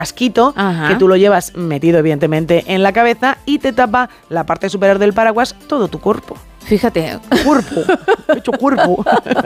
casquito que tú lo llevas metido evidentemente en la cabeza y te tapa la parte superior del paraguas todo tu cuerpo. Fíjate. Cuerpo. He hecho cuerpo.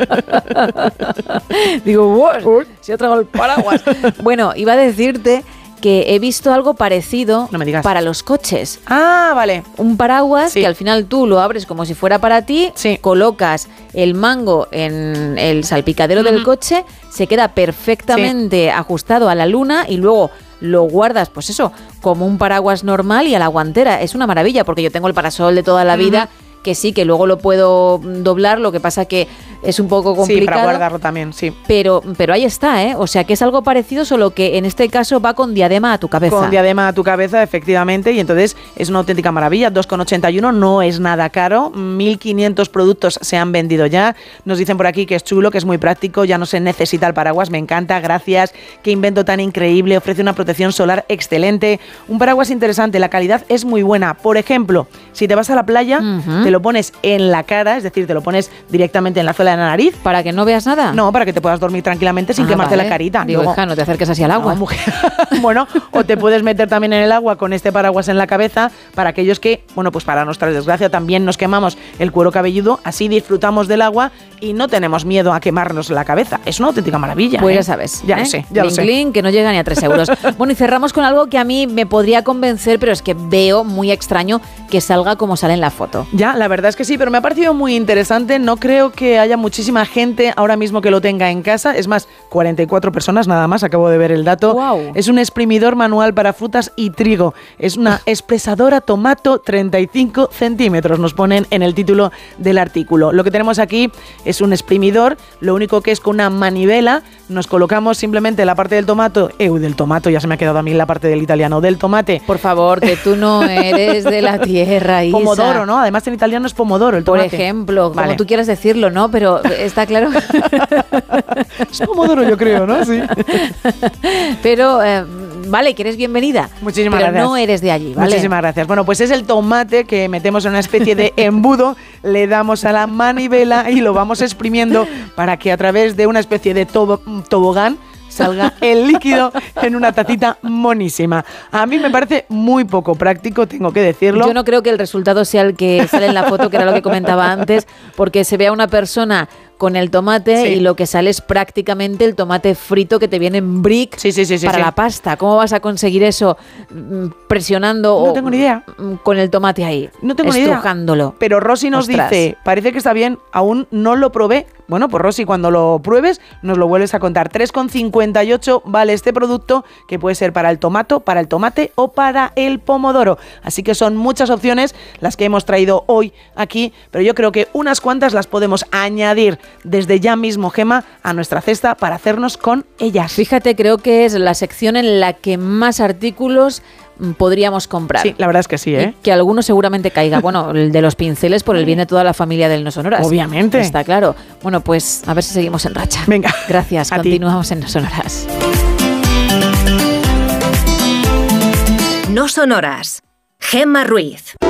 Digo, wow, se ha tragado el paraguas. Bueno, iba a decirte que he visto algo parecido para los coches. Ah, vale. Un paraguas que al final tú lo abres como si fuera para ti, colocas el mango en el salpicadero del coche, se queda perfectamente ajustado a la luna y luego lo guardas, pues eso, como un paraguas normal y a la guantera. Es una maravilla porque yo tengo el parasol de toda la vida, que sí, que luego lo puedo doblar, lo que pasa que es un poco complicado. Sí, para guardarlo también, sí. Pero ahí está, ¿eh? O sea, que es algo parecido, solo que en este caso va con diadema a tu cabeza. Con diadema a tu cabeza, efectivamente, y entonces es una auténtica maravilla. 2,81, no es nada caro. 1.500 productos se han vendido ya. Nos dicen por aquí que es chulo, que es muy práctico, ya no se necesita el paraguas. Me encanta, gracias. Qué invento tan increíble. Ofrece una protección solar excelente. Un paraguas interesante, la calidad es muy buena. Por ejemplo, si te vas a la playa, te lo pones en la cara, es decir, te lo pones directamente en la zona de la nariz. ¿Para que no veas nada? No, para que te puedas dormir tranquilamente sin quemarte la carita. Digo, hija, no te acerques así al agua. No, mujer. Bueno, o te puedes meter también en el agua con este paraguas en la cabeza para aquellos que, bueno, pues para nuestra desgracia también nos quemamos el cuero cabelludo, así disfrutamos del agua y no tenemos miedo a quemarnos la cabeza. Es una auténtica maravilla. Pues ya sabes. Ya lo sé, ya lo sé. Clink, que no llega ni a 3 euros. Bueno, y cerramos con algo que a mí me podría convencer, pero es que veo muy extraño que salga como sale en la foto. Ya, la verdad es que sí, pero me ha parecido muy interesante. No creo que haya muchísima gente ahora mismo que lo tenga en casa. Es más, 44 personas nada más, acabo de ver el dato. Wow. Es un exprimidor manual para frutas y trigo. Es una expresadora tomato 35 centímetros, nos ponen en el título del artículo. Lo que tenemos aquí es un exprimidor, lo único que es con una manivela. Nos colocamos simplemente la parte del tomato, del tomato, ya se me ha quedado a mí la parte del italiano, del tomate. Por favor, que tú no eres de la tierra, Isa. Pomodoro, ¿no? Además en italiano es pomodoro el tomate. Por ejemplo, como tú quieras decirlo, ¿no? Pero está claro. Es pomodoro, yo creo, ¿no? Sí. Pero, vale, que eres bienvenida. Muchísimas gracias. Pero no eres de allí, ¿vale? Muchísimas gracias. Bueno, pues es el tomate que metemos en una especie de embudo, le damos a la manivela y lo vamos exprimiendo para que a través de una especie de tobogán salga el líquido en una tacita monísima. A mí me parece muy poco práctico, tengo que decirlo. Yo no creo que el resultado sea el que sale en la foto, que era lo que comentaba antes, porque se ve a una persona con el tomate y lo que sale es prácticamente el tomate frito que te viene en brick para la pasta. ¿Cómo vas a conseguir eso presionando no tengo ni idea. Con el tomate ahí? No tengo ni idea. Estrujándolo. Pero Rosy nos dice, parece que está bien, aún no lo probé. Bueno, pues Rosy, cuando lo pruebes nos lo vuelves a contar. 3,58 vale este producto, que puede ser para el tomate o para el pomodoro. Así que son muchas opciones las que hemos traído hoy aquí, pero yo creo que unas cuantas las podemos añadir desde ya mismo, Gema, a nuestra cesta para hacernos con ellas. Fíjate, creo que es la sección en la que más artículos podríamos comprar. Sí, la verdad es que sí, ¿eh? Y que alguno seguramente caiga. Bueno, el de los pinceles por el bien de toda la familia del No Sonoras. Obviamente. Está claro. Bueno, pues a ver si seguimos en racha. Venga. Gracias. Continuamos en No Sonoras. No Sonoras. Gemma Ruiz.